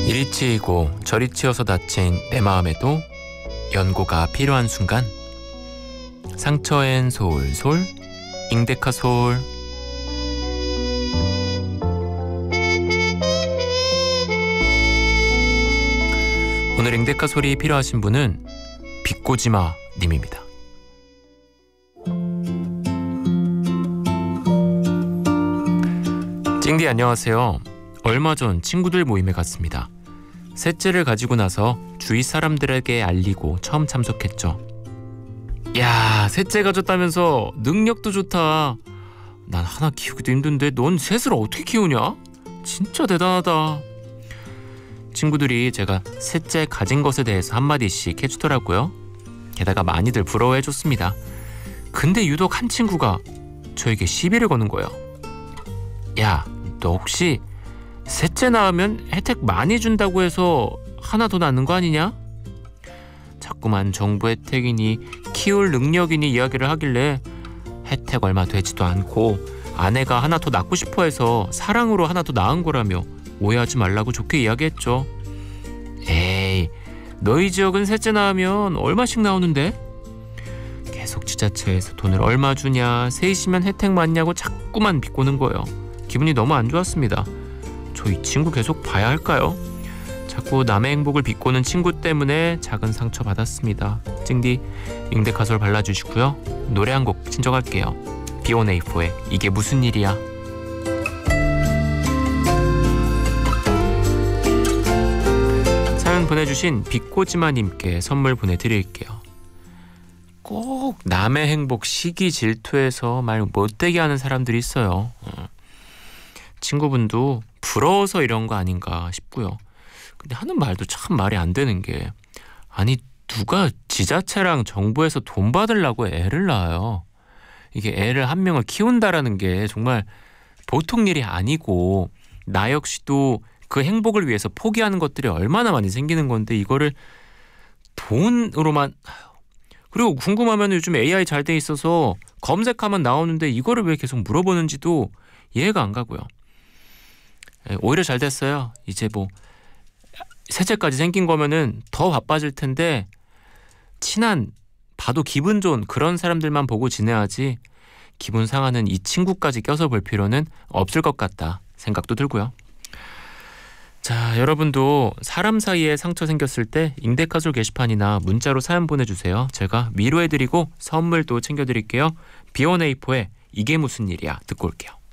이리 치이고 저리 치여서 다친 내 마음에도 연고가 필요한 순간, 상처엔 솔솔 잉데카솔. 오늘 잉데카솔이 필요하신 분은 비꼬지마 님입니다. 찡디 안녕하세요. 얼마 전 친구들 모임에 갔습니다. 셋째를 가지고 나서 주위 사람들에게 알리고 처음 참석했죠. 야, 셋째 가졌다면서 능력도 좋다. 난 하나 키우기도 힘든데 넌 셋을 어떻게 키우냐? 진짜 대단하다. 친구들이 제가 셋째 가진 것에 대해서 한마디씩 해주더라고요. 게다가 많이들 부러워해줬습니다. 근데 유독 한 친구가 저에게 시비를 거는 거예요. 야, 너 혹시 셋째 낳으면 혜택 많이 준다고 해서 하나 더 낳는 거 아니냐? 자꾸만 정부 혜택이니 키울 능력이니 이야기를 하길래 혜택 얼마 되지도 않고 아내가 하나 더 낳고 싶어 해서 사랑으로 하나 더 낳은 거라며 오해하지 말라고 좋게 이야기했죠. 에이, 너희 지역은 셋째 낳으면 얼마씩 나오는데? 계속 지자체에서 돈을 얼마 주냐, 셋이면 혜택 많냐고 자꾸만 비꼬는 거예요. 기분이 너무 안 좋았습니다. 저 이 친구 계속 봐야 할까요? 자꾸 남의 행복을 비꼬는 친구 때문에 작은 상처 받았습니다. 찡디 잉데카솔 발라주시고요. 노래 한 곡 신청할게요. B1A4의 이게 무슨 일이야. 사연 보내주신 비꼬지마님께 선물 보내드릴게요. 꼭 남의 행복 시기 질투해서 말 못되게 하는 사람들이 있어요. 친구분도 부러워서 이런 거 아닌가 싶고요. 근데 하는 말도 참 말이 안 되는 게, 아니 누가 지자체랑 정부에서 돈 받으려고 애를 낳아요. 이게 애를 한 명을 키운다라는 게 정말 보통 일이 아니고, 나 역시도 그 행복을 위해서 포기하는 것들이 얼마나 많이 생기는 건데 이거를 돈으로만. 그리고 궁금하면 요즘 AI 잘 돼 있어서 검색하면 나오는데 이거를 왜 계속 물어보는지도 이해가 안 가고요. 오히려 잘 됐어요. 이제 뭐 셋째까지 생긴 거면은 더 바빠질 텐데 친한, 봐도 기분 좋은 그런 사람들만 보고 지내야지 기분 상하는 이 친구까지 껴서 볼 필요는 없을 것 같다 생각도 들고요. 자, 여러분도 사람 사이에 상처 생겼을 때 잉데카솔 게시판이나 문자로 사연 보내주세요. 제가 위로해드리고 선물도 챙겨드릴게요. B1A4의 이게 무슨 일이야 듣고 올게요.